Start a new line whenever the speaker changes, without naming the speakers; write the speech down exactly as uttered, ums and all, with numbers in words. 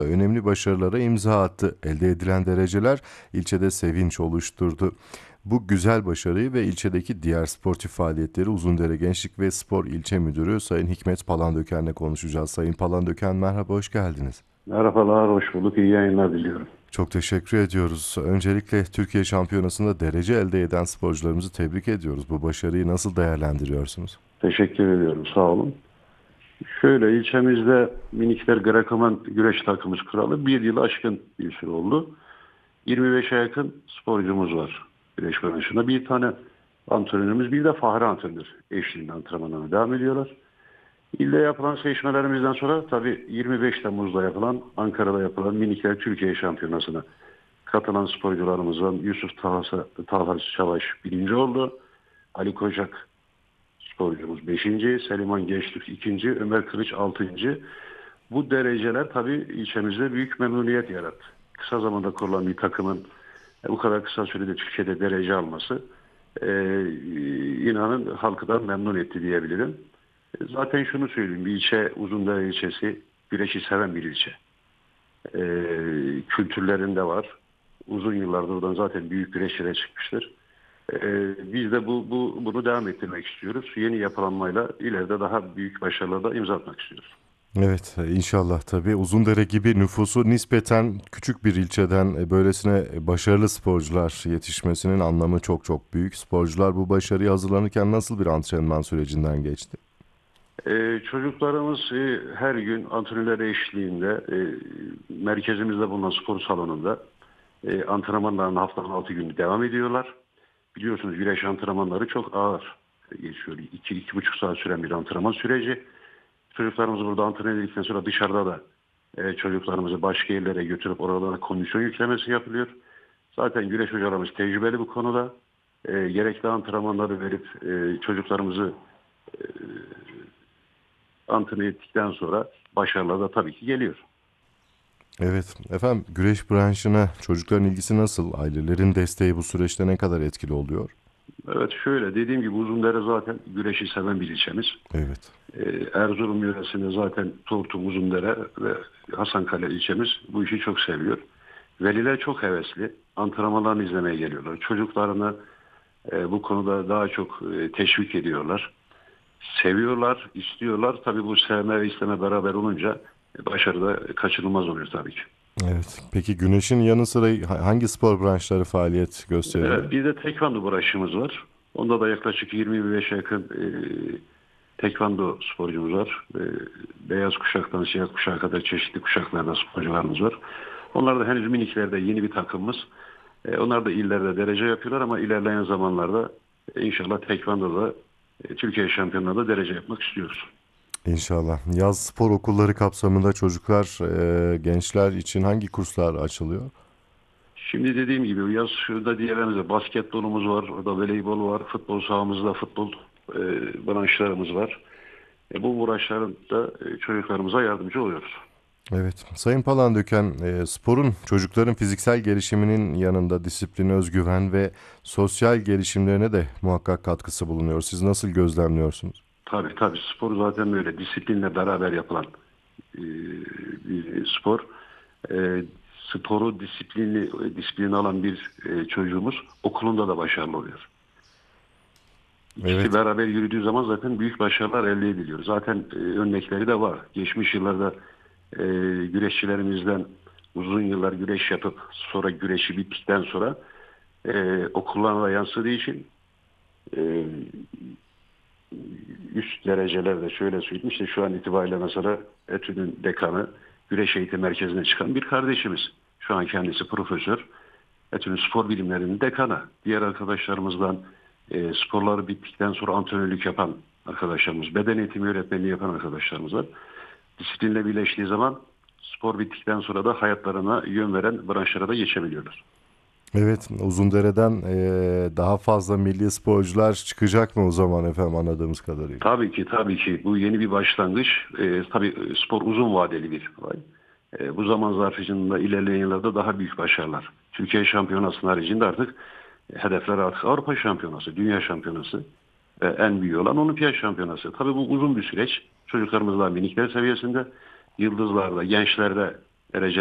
önemli başarılara imza attı. Elde edilen dereceler ilçede sevinç oluşturdu. Bu güzel başarıyı ve ilçedeki diğer sportif faaliyetleri Uzundere Gençlik ve Spor İlçe Müdürü Sayın Hikmet Palandöken'le konuşacağız. Sayın Palandöken, merhaba, hoş geldiniz.
Merhabalar, hoş bulduk. İyi yayınlar diliyorum.
Çok teşekkür ediyoruz. Öncelikle Türkiye Şampiyonası'nda derece elde eden sporcularımızı tebrik ediyoruz. Bu başarıyı nasıl değerlendiriyorsunuz?
Teşekkür ediyorum, sağ olun. Şöyle, ilçemizde minikler Greco-Man güreş takımımız kuralı bir yılı aşkın bir süre oldu. yirmi beşe yakın sporcumuz var güreş branşında. Bir tane antrenörümüz, bir de Fahri antrenör eşliğinde antrenmanlarına devam ediyorlar. İlde yapılan seçmelerimizden sonra tabii yirmi beş Temmuz'da yapılan, Ankara'da yapılan minikler Türkiye Şampiyonası'na katılan sporcularımızdan Yusuf Talha, Talha Çavaş birinci oldu. Ali Kocak sporcumuz beşinci, Seliman Gençtürk ikinci, Ömer Kılıç altıncı. Bu dereceler tabii ilçemizde büyük memnuniyet yarattı. Kısa zamanda kurulan bir takımın e, bu kadar kısa sürede Türkiye'de derece alması e, inanın halkı memnun etti diyebilirim. E, Zaten şunu söyleyeyim, bir ilçe Uzundere ilçesi güreşi seven bir ilçe. E, Kültürlerinde var. Uzun yıllardır oradan zaten büyük güreşlere çıkmıştır. Ee, biz de bu, bu bunu devam ettirmek istiyoruz. Yeni yapılanmayla ileride daha büyük başarılara imza atmak istiyoruz.
Evet, inşallah tabii. Uzundere gibi nüfusu nispeten küçük bir ilçeden e, böylesine başarılı sporcular yetişmesinin anlamı çok çok büyük. Sporcular bu başarıya hazırlanırken nasıl bir antrenman sürecinden geçti?
Ee, çocuklarımız e, her gün antrenörler eşliğinde e, merkezimizde bulunan spor salonunda e, antrenmanlarına haftanın altı günü devam ediyorlar. Biliyorsunuz güreş antrenmanları çok ağır geçiyor. iki iki buçuk saat süren bir antrenman süreci. Çocuklarımız burada antrenman edildikten sonra dışarıda da e, çocuklarımızı başka yerlere götürüp oralara kondisyon yüklemesi yapılıyor. Zaten güreş hocalarımız tecrübeli bu konuda. E, gerekli antrenmanları verip e, çocuklarımızı e, antrenman ettikten sonra başarılar da tabii ki geliyor.
Evet, efendim, güreş branşına çocukların ilgisi nasıl? Ailelerin desteği bu süreçte ne kadar etkili oluyor?
Evet, şöyle dediğim gibi Uzundere zaten güreşi seven bir ilçemiz.
Evet.
E, Erzurum yöresinde zaten Turtum, Uzundere ve Hasankale ilçemiz bu işi çok seviyor. Veliler çok hevesli. Antrenmanlarını izlemeye geliyorlar. Çocuklarını e, bu konuda daha çok e, teşvik ediyorlar. Seviyorlar, istiyorlar. Tabii bu sevme ve isteme beraber olunca e, başarı da kaçınılmaz oluyor tabii ki.
Evet. Peki güneşin yanı sıra ha- hangi spor branşları faaliyet gösteriyor?
Evet, bir de tekvando branşımız var. Onda da yaklaşık yirmi beşe yakın e, tekvando sporcumuz var. E, beyaz kuşaktan siyah kuşağa kadar çeşitli kuşaklarda sporcularımız var. Onlar da henüz miniklerde yeni bir takımımız. E, onlar da illerde derece yapıyorlar ama ilerleyen zamanlarda e, inşallah tekvandoda e, Türkiye şampiyonluğunda derece yapmak istiyoruz.
İnşallah. Yaz spor okulları kapsamında çocuklar, e, gençler için hangi kurslar açılıyor?
Şimdi dediğim gibi yaz şurada diyelimizde basketbolumuz var, orada voleybol var, futbol sahamızda futbol e, branşlarımız var. E, bu branşlarda e, çocuklarımıza yardımcı oluyoruz.
Evet. Sayın Palandöken, e, sporun çocukların fiziksel gelişiminin yanında disiplin, özgüven ve sosyal gelişimlerine de muhakkak katkısı bulunuyor. Siz nasıl gözlemliyorsunuz?
Tabii tabii spor zaten böyle disiplinle beraber yapılan e, bir spor. E, Sporu disiplinli disiplini alan bir e, çocuğumuz okulunda da başarılı oluyor. İkisi
Evet.
beraber yürüdüğü zaman zaten büyük başarılar elde ediliyor. Zaten e, örnekleri de var. Geçmiş yıllarda e, güreşçilerimizden uzun yıllar güreş yapıp sonra güreşi bittikten sonra e, okullarına da yansıdığı için e, üst derecelerde şöyle söyleyeyim işte şu an itibariyle mesela ETÜ'nün dekanı güreş eğitim merkezine çıkan bir kardeşimiz. Şu an kendisi profesör. ETÜ'nün spor bilimlerinin dekanı. Diğer arkadaşlarımızdan e, sporları bittikten sonra antrenörlük yapan arkadaşlarımız, beden eğitimi öğretmenliği yapan arkadaşlarımız var. Disiplinle birleştiği zaman spor bittikten sonra da hayatlarına yön veren branşlara da geçebiliyorlar.
Evet, Uzundere'den e, daha fazla milli sporcular çıkacak mı o zaman efendim, anladığımız kadarıyla?
Tabii ki tabii ki bu yeni bir başlangıç. Ee, tabii e, spor uzun vadeli bir olay. Ee, bu zaman zarfında ilerleyen yıllarda daha büyük başarılar. Türkiye şampiyonasının haricinde artık e, hedefler artık Avrupa şampiyonası, dünya şampiyonası, e, en büyüğü olan olimpiyat şampiyonası. Tabii bu uzun bir süreç. Çocuklarımız daha minikler seviyesinde, yıldızlarda, gençlerde derece